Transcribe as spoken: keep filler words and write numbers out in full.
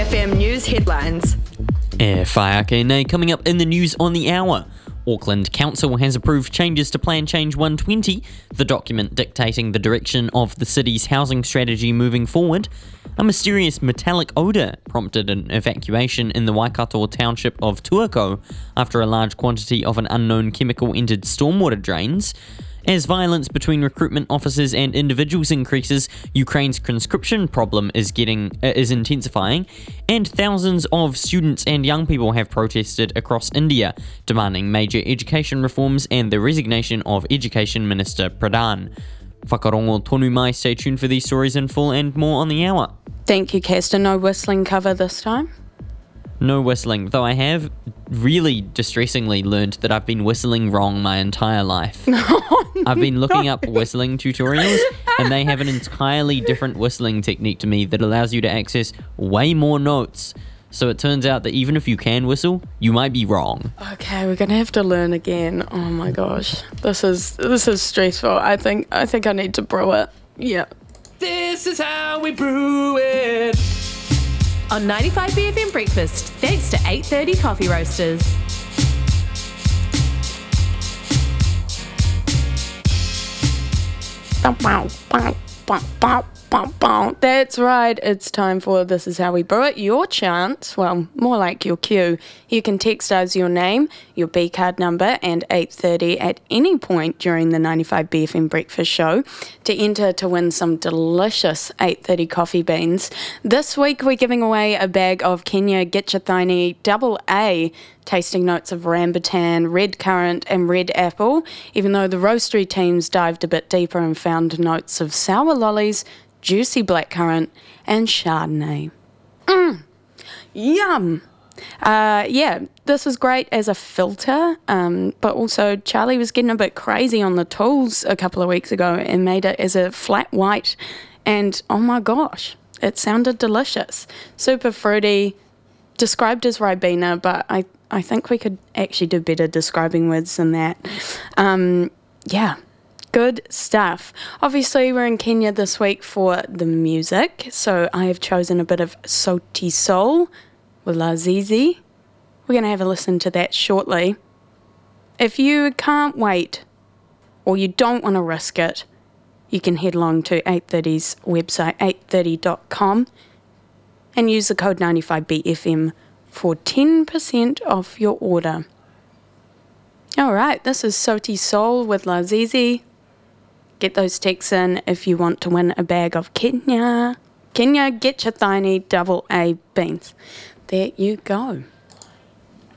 F M News headlines. E whaiake coming up in the news on the hour. Auckland Council has approved changes to Plan Change one twenty, the document dictating the direction of the city's housing strategy moving forward. A mysterious metallic odour prompted an evacuation in the Waikato township of Tuako after a large quantity of an unknown chemical entered stormwater drains. As violence between recruitment officers and individuals increases, Ukraine's conscription problem is getting uh, is intensifying, and thousands of students and young people have protested across India, demanding major education reforms and the resignation of Education Minister Pradhan. Whakarongo tonu mai, stay tuned for these stories in full and more on the hour. Thank you, Kirsten. No whistling cover this time? No whistling, though I have really distressingly learned that I've been whistling wrong my entire life. Oh, I've been looking no. up whistling tutorials, and they have an entirely different whistling technique to me that allows you to access way more notes. So it turns out that even if you can whistle, you might be wrong. Okay, we're gonna have to learn again. Oh my gosh, this is this is stressful. I think I think I need to brew it. Yeah. This is how we brew it. On ninety-five B F M Breakfast, thanks to eight thirty Coffee Roasters. That's right, it's time for This Is How We Brew It. Your chance, well, more like your cue. You can text us your name, your B card number, and eight thirty at any point during the ninety-five B F M Breakfast Show to enter to win some delicious eight thirty coffee beans. This week we're giving away a bag of Kenya Gitchithine Double A tasting notes of rambutan, red currant and red apple, even though the roastery teams dived a bit deeper and found notes of sour lollies, juicy blackcurrant and Chardonnay. Mmm, yum! Uh, yeah, this was great as a filter, um, but also Charlie was getting a bit crazy on the tools a couple of weeks ago and made it as a flat white, and oh my gosh, it sounded delicious. Super fruity, described as Ribena, but I, I think we could actually do better describing words than that. Um, yeah. Good stuff. Obviously, we're in Kenya this week for the music, so I have chosen a bit of Sauti Sol with Lazizi. We're going to have a listen to that shortly. If you can't wait or you don't want to risk it, you can head along to eight thirty's website, eight thirty dot com, and use the code ninety-five B F M for ten percent off your order. All right, this is Sauti Sol with Lazizi. Get those texts in if you want to win a bag of Kenya, Kenya Gitchithine Double A beans. There you go.